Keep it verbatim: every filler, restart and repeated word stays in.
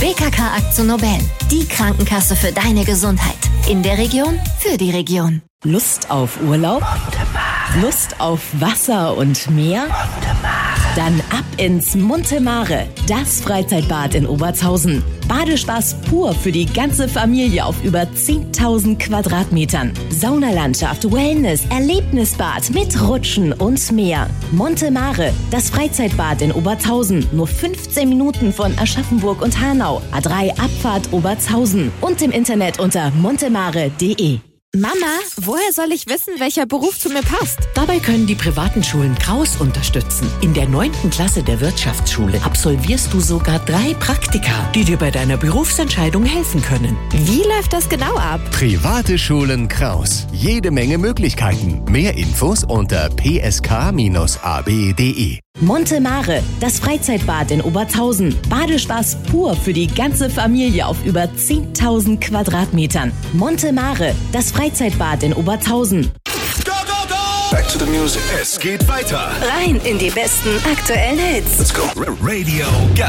B K K AkzoNobel, die Krankenkasse für deine Gesundheit. In der Region, für die Region. Lust auf Urlaub? Montemare. Lust auf Wasser und Meer? Montemare. Dann ab ins Montemare, das Freizeitbad in Obertshausen. Badespaß pur für die ganze Familie auf über zehntausend Quadratmetern. Saunalandschaft, Wellness, Erlebnisbad mit Rutschen und mehr. Montemare, das Freizeitbad in Obertshausen. Nur fünfzehn Minuten von Aschaffenburg und Hanau. A drei Abfahrt Obertshausen. Und im Internet unter montemare punkt de. Mama, woher soll ich wissen, welcher Beruf zu mir passt? Dabei können die privaten Schulen Kraus unterstützen. In der neunten Klasse der Wirtschaftsschule absolvierst du sogar drei Praktika, die dir bei deiner Berufsentscheidung helfen können. Wie läuft das genau ab? Private Schulen Kraus. Jede Menge Möglichkeiten. Mehr Infos unter p s k bindestrich a b punkt de. Montemare, das Freizeitbad in Obertshausen. Badespaß pur für die ganze Familie auf über zehntausend Quadratmetern. Montemare, das Freizeitbad in Obertshausen. Go, go, go! Back to the music. Es geht weiter. Rein in die besten aktuellen Hits. Let's go. Radio